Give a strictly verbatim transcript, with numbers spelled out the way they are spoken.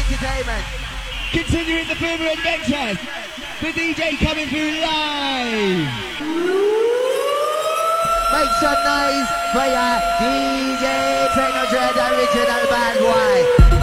Entertainment. Continuing the Boomer Adventures, the D J coming through live. Make some noise for your D J Techno Dread Original.